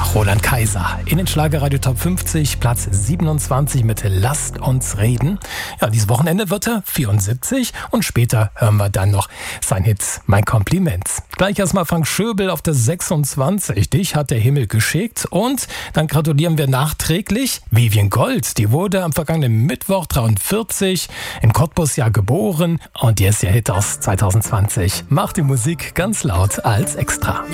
Roland Kaiser in den Schlagerradio Top 50, Platz 27 mit Lasst uns reden. Ja, dieses Wochenende wird er 74 und später hören wir dann noch sein Hit Mein Kompliment. Gleich erstmal Frank Schöbel auf der 26. Dich hat der Himmel geschickt und dann gratulieren wir nachträglich Vivien Gold. Die wurde am vergangenen Mittwoch 43 in Cottbus ja geboren und die ist ihr Hit aus 2020. Macht die Musik ganz laut als Extra.